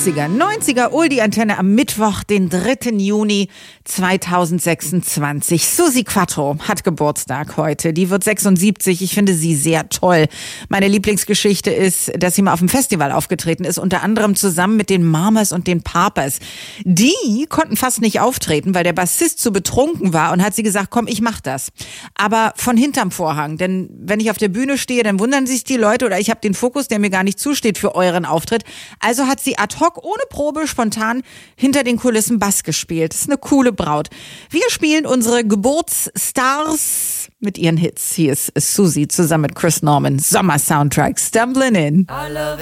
80er, 90er, Oldie-Antenne am Mittwoch, den 3. Juni 2026. Susi Quattro hat Geburtstag heute. Die wird 76. Ich finde sie sehr toll. Meine Lieblingsgeschichte ist, dass sie mal auf dem Festival aufgetreten ist, unter anderem zusammen mit den Mamas und den Papas. Die konnten fast nicht auftreten, weil der Bassist zu betrunken war, und hat sie gesagt, komm, ich mach das. Aber von hinterm Vorhang, denn wenn ich auf der Bühne stehe, dann wundern sich die Leute, oder ich habe den Fokus, der mir gar nicht zusteht für euren Auftritt. Also hat sie ad hoc, ohne Probe, spontan hinter den Kulissen Bass gespielt. Das ist eine coole Braut. Wir spielen unsere Geburtsstars mit ihren Hits. Hier ist Susi zusammen mit Chris Norman. Sommer-Soundtrack, Stumbling In.